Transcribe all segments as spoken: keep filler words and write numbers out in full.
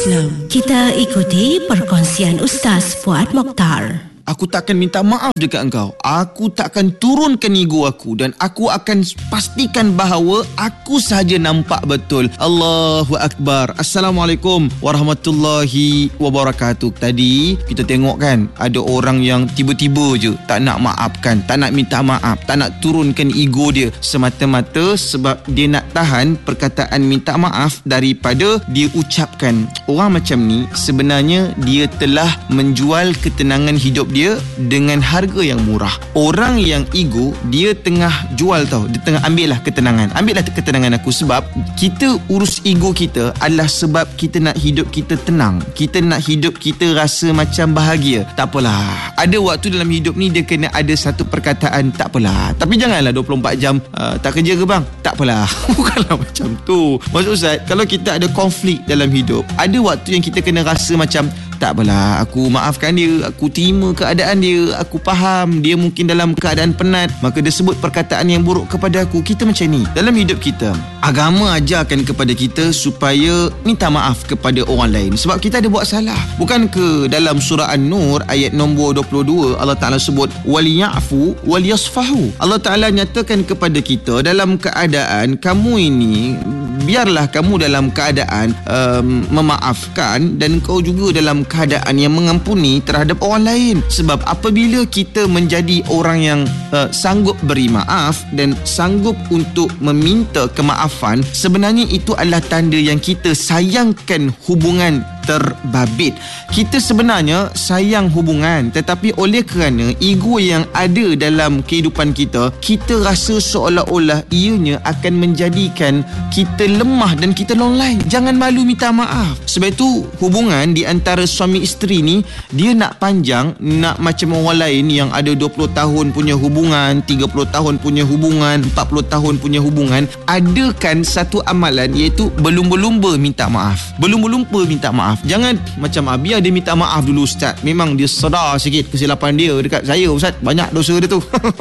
Islam. Kita ikuti perkongsian Ustaz Fuad Mokhtar. Aku takkan minta maaf dekat engkau. Aku takkan turunkan ego aku. Dan aku akan pastikan bahawa aku sahaja nampak betul. Allahu Akbar. Assalamualaikum warahmatullahi wabarakatuh. Tadi kita tengok kan, ada orang yang tiba-tiba je tak nak maafkan, tak nak minta maaf, tak nak turunkan ego dia, semata-mata sebab dia nak tahan perkataan minta maaf daripada dia ucapkan. Orang macam ni sebenarnya dia telah menjual ketenangan hidup dia dengan harga yang murah. Orang yang ego, dia tengah jual tau. Dia tengah ambil lah ketenangan. Ambil lah ketenangan aku. Sebab kita urus ego kita adalah sebab kita nak hidup kita tenang. Kita nak hidup kita rasa macam bahagia. Tak apalah. Ada waktu dalam hidup ni dia kena ada satu perkataan, tak apalah. Tapi janganlah dua puluh empat jam uh, tak kerja ke bang? Tak apalah. Bukanlah macam tu. Maksud Ustaz, kalau kita ada konflik dalam hidup, ada waktu yang kita kena rasa macam tak apalah, aku maafkan dia, aku terima keadaan dia, aku faham dia mungkin dalam keadaan penat, maka dia sebut perkataan yang buruk kepada aku. Kita macam ni dalam hidup kita. Agama ajarkan kepada kita supaya minta maaf kepada orang lain sebab kita ada buat salah. Bukan ke dalam surah An-Nur ayat nombor dua puluh dua Allah Ta'ala sebut waliyafu waliyasfahu. Allah Ta'ala nyatakan kepada kita dalam keadaan kamu ini, biarlah kamu dalam keadaan um, memaafkan dan kau juga dalam keadaan yang mengampuni terhadap orang lain. Sebab apabila kita menjadi orang yang uh, sanggup beri maaf dan sanggup untuk meminta kemaafan, sebenarnya itu adalah tanda yang kita sayangkan hubungan terbabit. Kita sebenarnya sayang hubungan, tetapi oleh kerana ego yang ada dalam kehidupan kita, kita rasa seolah-olah ianya akan menjadikan kita lemah dan kita lolai. Jangan malu minta maaf. Sebab itu hubungan di antara suami isteri ni, dia nak panjang, nak macam orang lain yang ada dua puluh tahun punya hubungan, tiga puluh tahun punya hubungan, empat puluh tahun punya hubungan, adakan satu amalan iaitu berlumba-lumba minta maaf. Berlumba-lumba minta maaf. Jangan macam ah, biar dia minta maaf dulu Ustaz. Memang dia sedar sikit kesilapan dia dekat saya Ustaz. Banyak dosa dia tu.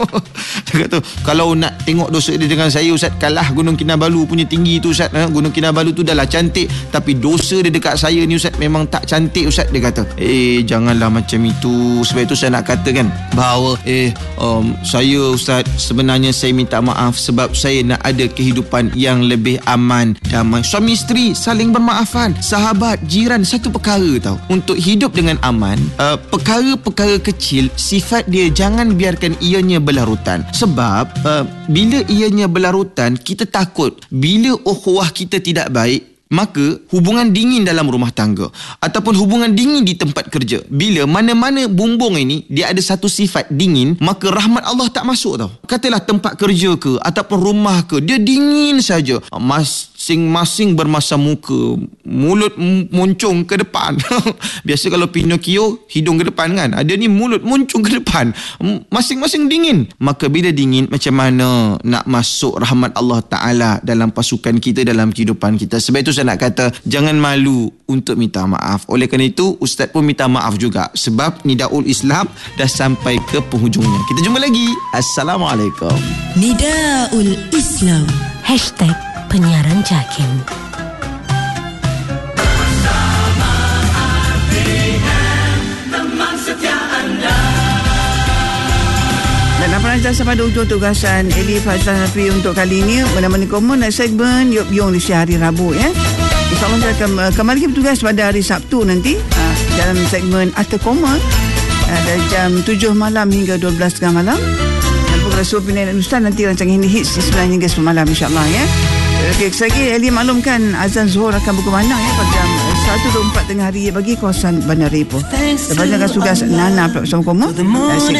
Cakap tu, kalau nak tengok dosa dia dengan saya Ustaz, kalah Gunung Kinabalu punya tinggi tu Ustaz. Ha? Gunung Kinabalu tu dah lah cantik, tapi dosa dia dekat saya ni Ustaz memang tak cantik Ustaz. Dia kata, eh janganlah macam itu. Sebab itu saya nak katakan bahawa eh um, saya Ustaz, sebenarnya saya minta maaf sebab saya nak ada kehidupan yang lebih aman, damai. Suami isteri saling bermaafan, sahabat, jiran, satu perkara tau. Untuk hidup dengan aman, uh, perkara-perkara kecil, sifat dia jangan biarkan ianya berlarutan. Sebab uh, bila ianya berlarutan, kita takut bila ukhuwah kita tidak baik, maka hubungan dingin dalam rumah tangga ataupun hubungan dingin di tempat kerja. Bila mana-mana bumbung ini dia ada satu sifat dingin, maka rahmat Allah tak masuk tau. Katalah tempat kerja ke ataupun rumah ke, dia dingin saja. Masing-masing bermasam muka, mulut muncung ke depan. Biasa kalau Pinocchio hidung ke depan kan, ada ni mulut muncung ke depan. Masing-masing dingin. Maka bila dingin, macam mana nak masuk rahmat Allah Ta'ala dalam pasukan kita, dalam kehidupan kita. Sebab itu saya nak kata, jangan malu untuk minta maaf. Oleh kerana itu, Ustaz pun minta maaf juga. Sebab Nidaul Islam dah sampai ke penghujungnya. Kita jumpa lagi. Assalamualaikum. Nidaul Islam. Hashtag penyiaran JAKIM. Dan apa saja pada ujung tugasan Eli Fazlan Hafi untuk kali ini menemani komen dan segmen Yop Yong di hari Rabu ya. InsyaAllah saya akan uh, kembali bertugas pada hari Sabtu nanti uh, dalam segmen Arta Koma uh, dari jam tujuh malam hingga dua belas tengah malam. Dan program Suara Pilihan Ustaz nanti rancangan ini hits sembilan hingga sepuluh malam insyaAllah ya. Okey, sekali Eli maklumkan azan Zuhur akan berkumandang ya pada jam satu dua puluh empat tengah hari bagi kawasan Bandar Ipoh. Lepas tugas Nana bersama Koma.